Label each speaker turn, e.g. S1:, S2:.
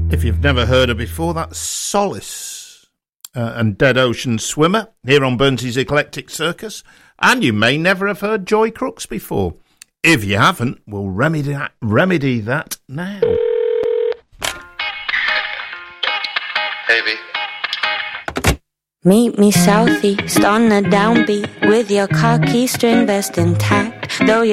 S1: If you've never heard her before, that's Solace and Dead Ocean Swimmer here on Burnsy's Eclectic Circus. And you may never have heard Joy Crooks before. If you haven't, we'll remedy that now.
S2: Hey, V.
S3: Meet me southeast on a downbeat with your khaki string vest intact. Though